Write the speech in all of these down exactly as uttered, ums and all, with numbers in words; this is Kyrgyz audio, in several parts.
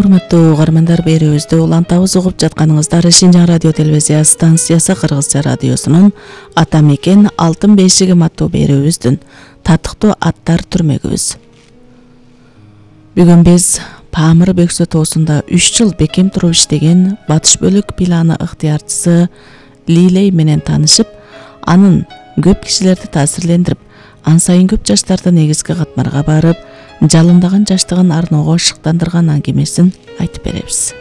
урматтуу угармандар, берүүбүздү улантабыз угуп жатканыңыздар Шинжаң радио телевизия станциясы Кыргызча радиосунун Ата мекен алтын бешиги аттуу берүүбүздүн татыктуу аттар түрмөгүбүз. Бүгүн биз Памыр Бөксө тоосунда үч жыл бекем туруп иштеген батыш бөлүк планы ыктыярчысы Лилей менен таанышып, анын көп кишилерди таасирлендирип, ан сайын көп жаштарды негизги катмарга барып, жалындаган жаштыгын арноого шыктандырган аңгемесин айтып беребиз.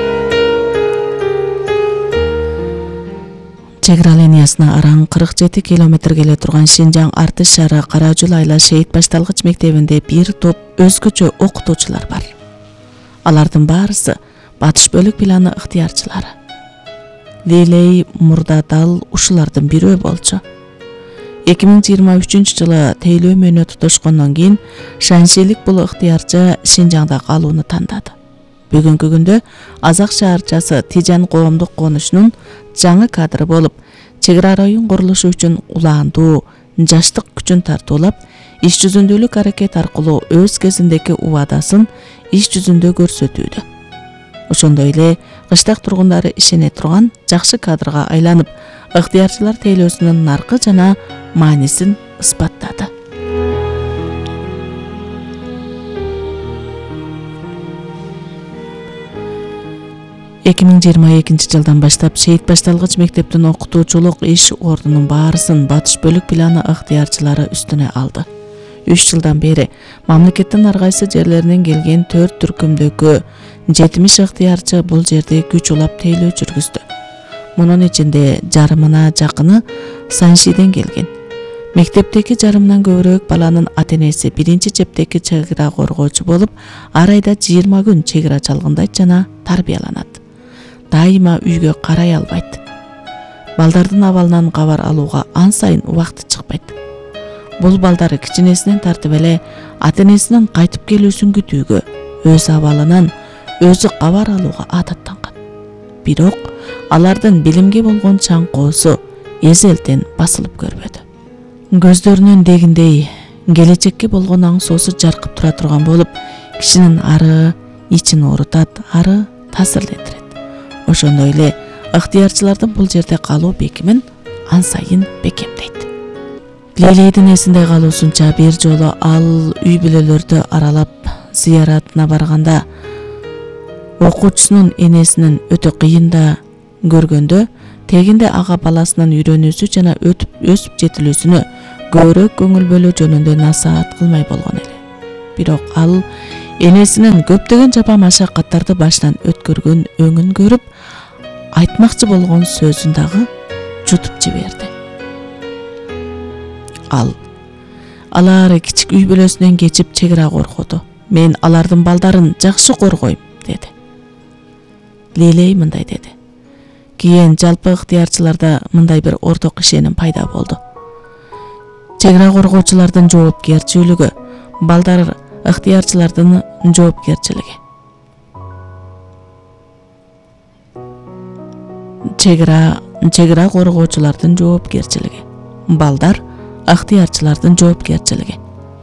Чек ара линиясына араң кырк жети километр келе турган Шинжаң Артыш шаары Кара Жул айла шейит башталгыч мектебинде бир топ өзгөчө окутуучулар бар. Алардын баарысы батыш бөлүк планы ыктыярчылары. Лилей мурда дал ушулардын бирөө болчу. эки миң жыйырма үчүнчү жылы тейлөө мөөнө тутушкондон кийин шаншелик бул ыктыярчы Шинжаңда калууну тандады. Бүгүнкү күндө Азак шаарчасы Тижан коомдук конушунун жаңы кадры болуп, чек ара район курулушу үчүн улаандуу жаштык күчүн тартуулап, иш жүзүндүүлүк аракет аркылуу өз кезиндеги убадасын иш жүзүндө көрсөтүүдө. Ошондой эле кыштак тургундары ишене турган жакшы кадрга айланып, ыктыярчылар тейлөөсүнүн наркы жана маанисин ысбаттады. эки миң жыйырма экинчи жылдан баштап шейит башталгыч мектептин окутуучулук иш ордунун баарысын батыш бөлүк планы ыктыярчылары үстүнө алды. үч жылдан бери мамлекеттин ар кайсы жерлеринен келген төрт түркүмдөгү жетимиш ыктыярчы бул жерде күч улап тейлөө жүргүздү. Мунун ичинде жарымына жакыны Саншиден келген. Мектептеги жарымдан көбүрөөк баланын ата-энеси биринчи чептеги чек ара коргоочу болуп, ар айда жыйырма күн чек ара чалгындайт жана тарбияланат. Дайыма үйгө карай албайт. Балдардын абалынан кабар алууга ан сайын убакыт чыкпайт. Бул балдары кичинесинен тартып эле ата-энесинин кайтып келүүсүн күтүүгө, өз абалынан өзү кабар алууга адаттанган. Бирок алардын билимге болгон чаңкоосу эзелтен басылып көрбөдү. Көздөрүнүн дегиндей келечекке болгон аңсоосу жаркып тура турган болуп, кишинин ары ичин оорутат, ары таасирлендирет. Ошондой эле ыктыярчылардын бул жерде калуу бекимин ан сайын бекемдейт. Лилейдин эсинде калуусунча бир жолу ал үй бүлөлөрдү аралап зыяратына барганда окуучусунун энесинин өтө кыйында көргөндө, тегинде ага баласынын үйрөнүүсү жана өтүп өсүп жетилүүсүнө көбүрөөк көңүл бөлүү жөнүндө насаат кылмай болгон эле. Бирок ал энесинин көптөгөн жапа машакаттарды башынан өткөргөн өңүн көрүп, айтмакчы болгон сөзүн дагы жутуп жиберди. Ал алар кичик үй бүлөсүнөн кечип чек ара коргоду. Мен алардын балдарын жакшы коргойм, деди. Лилей мындай деди. Кийин жалпы ыктыярчыларда мындай бир орток ишеним пайда болду. Чек ара коргоочулардын жоопкерчилиги, балдар ыктыярчылардын жоопкерчилиги. Чек ара чек ара коргоочулардын жоопкерчилиги, балдар ыктыярчылардын жоопкерчилиги.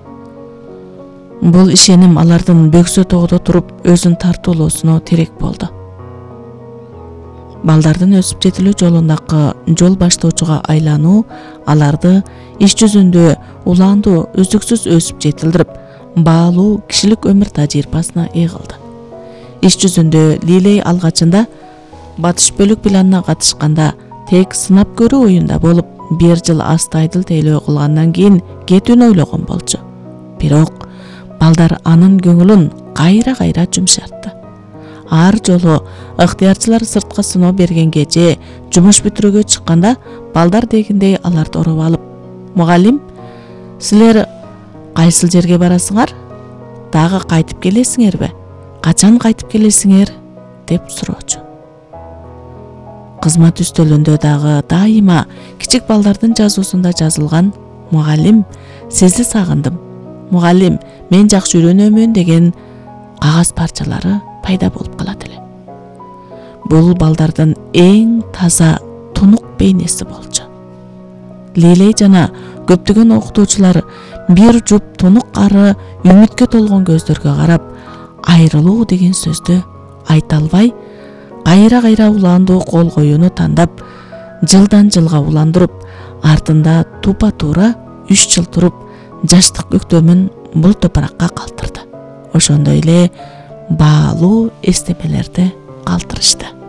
Бул ишеним алардын Бөксө тоодо туруп өзүн тартуулоосуна терек болду. Балдардын өсүп жетилүү жолундагы жол баштоочуга айлануу аларды иш жүзүндө улаандуу үздүксүз өсүп жетилдирип, баалуу кишилик өмүр тажрыйбасына ээ кылды. Иш жүзүндө Лилей алгачында батыш бөлүк планына катышканда тек сынап көрүү оюнда болуп, бир жыл астайдыл тейлөө кылгандан кийин кетүүнү ойлогон болчу. Бирок балдар анын көңүлүн кайра-кайра жумшартты. Ар жолу ыктыярчылар сыртка сыноо бергенге же жумуш бүтүрүүгө чыкканда, балдар дегиндей аларды ороп алып, "Мугалим, силер кайсыл жерге барасыңар? Дагы кайтып келесиңерби? Качан кайтып келесиңер?" деп суроочу. Кызмат үстөлүндө дагы дайыма кичик балдардын жазуусунда жазылган "Мугалим, сизди сагындым. Мугалим, мен жакшы үйрөнөмүн" деген кагаз парчалары пайда болуп калат эле. Бул балдардын эң таза тунук бейнеси болчу. Лилей жана көптөгөн окутуучулар бир жуп тунук ары үмүткө толгон көздөргө карап, айрылуу деген сөздү айта албай, кайра-кайра улаандуу кол коюуну тандап, жылдан жылга уландырып, артында тупа-туура үч жыл туруп, жаштык көктөмүн бул топуракка калтырды. Ошондой эле баалуу эстемелерди калтырышты.